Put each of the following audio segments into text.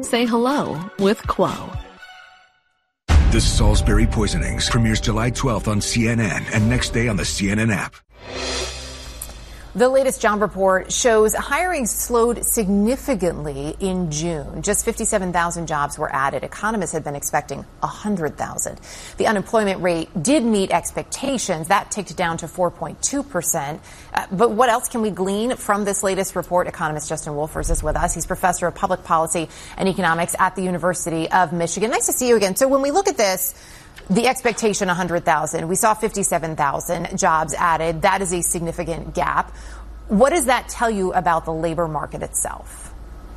Say hello with Quo. The Salisbury Poisonings premieres July 12th on CNN and next day on the CNN app. The latest job report shows hiring slowed significantly in June. Just 57,000 jobs were added. Economists had been expecting 100,000. The unemployment rate did meet expectations. That ticked down to 4.2%. But what else can we glean from this latest report? Economist Justin Wolfers is with us. He's professor of public policy and economics at the University of Michigan. Nice to see you again. So when we look at this, the expectation 100,000. We saw 57,000 jobs added. That is a significant gap. What does that tell you about the labor market itself?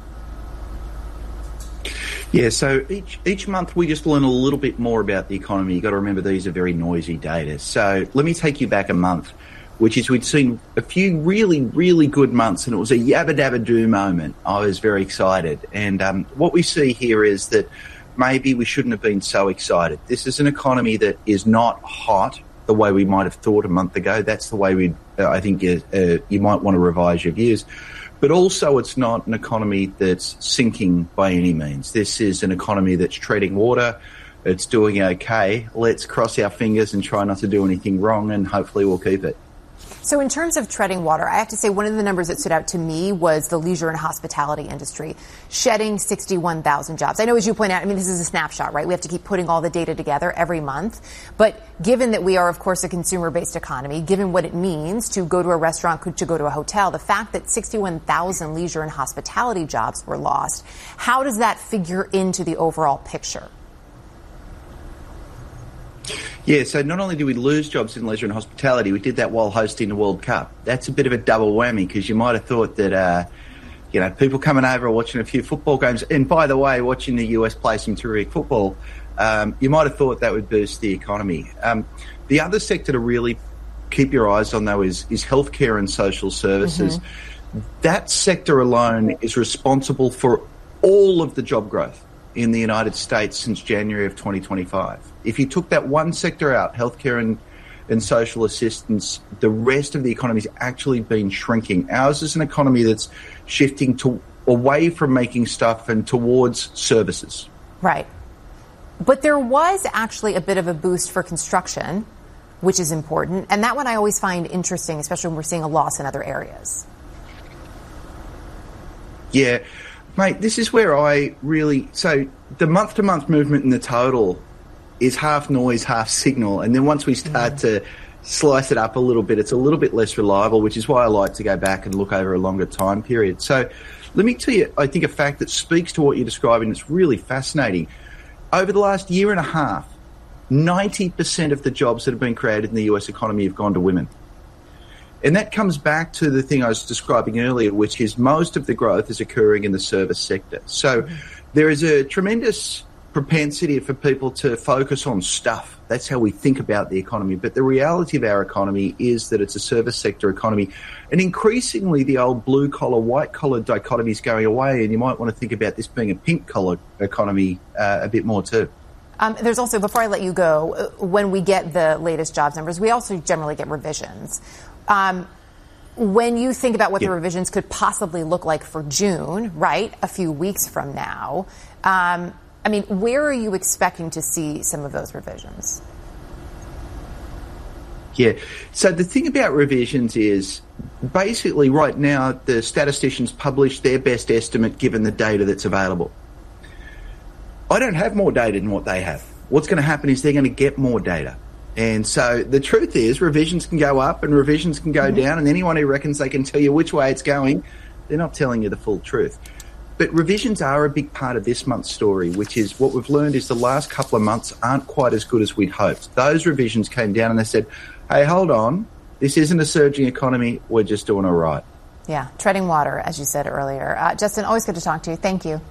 Yeah, so each month we just learn a little bit more about the economy. You've got to remember these are very noisy data. So let me take you back a month, which is we'd seen a few really, really good months, and it was a yabba-dabba-doo moment. I was very excited. And what we see here is that maybe we shouldn't have been so excited. This is an economy that is not hot the way we might have thought a month ago. That's the way I think you might want to revise your views. But also it's not an economy that's sinking by any means. This is an economy that's treading water. It's doing okay. Let's cross our fingers and try not to do anything wrong, and hopefully we'll keep it. So in terms of treading water, I have to say one of the numbers that stood out to me was the leisure and hospitality industry shedding 61,000 jobs. I know, as you point out, I mean, this is a snapshot, right? We have to keep putting all the data together every month. But given that we are, of course, a consumer-based economy, given what it means to go to a restaurant, to go to a hotel, the fact that 61,000 leisure and hospitality jobs were lost, how does that figure into the overall picture? Yeah, so not only did we lose jobs in leisure and hospitality, we did that while hosting the World Cup. That's a bit of a double whammy, because you might have thought that, people coming over or watching a few football games, and by the way, watching the US play some terrific football, you might have thought that would boost the economy. The other sector to really keep your eyes on, though, is healthcare and social services. Mm-hmm. That sector alone is responsible for all of the job growth in the United States since January of 2025. If you took that one sector out, healthcare and social assistance, the rest of the economy has actually been shrinking. Ours is an economy that's shifting away from making stuff and towards services. Right. But there was actually a bit of a boost for construction, which is important. And that one I always find interesting, especially when we're seeing a loss in other areas. Yeah. Mate, this is where so the month-to-month movement in the total is half noise, half signal. And then once we start to slice it up a little bit, it's a little bit less reliable, which is why I like to go back and look over a longer time period. So let me tell you, I think a fact that speaks to what you're describing that's really fascinating. Over the last year and a half, 90% of the jobs that have been created in the US economy have gone to women. And that comes back to the thing I was describing earlier, which is most of the growth is occurring in the service sector. So there is a tremendous propensity for people to focus on stuff. That's how we think about the economy. But the reality of our economy is that it's a service sector economy. And increasingly, the old blue-collar, white-collar dichotomy is going away. And you might want to think about this being a pink-collar economy a bit more too. There's also, before I let you go, when we get the latest jobs numbers, we also generally get revisions. When you think about what the revisions could possibly look like for June, right, a few weeks from now, where are you expecting to see some of those revisions? Yeah. So the thing about revisions is basically right now the statisticians publish their best estimate given the data that's available. I don't have more data than what they have. What's going to happen is they're going to get more data. And so the truth is revisions can go up and revisions can go down, and anyone who reckons they can tell you which way it's going, they're not telling you the full truth. But revisions are a big part of this month's story, which is what we've learned is the last couple of months aren't quite as good as we'd hoped. Those revisions came down and they said, hey, hold on, this isn't a surging economy, we're just doing all right. Yeah, treading water, as you said earlier. Justin, always good to talk to you. Thank you.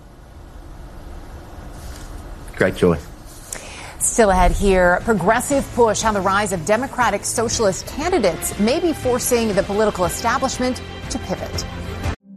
Great joy. Still ahead here, progressive push on the rise of Democratic Socialist candidates may be forcing the political establishment to pivot.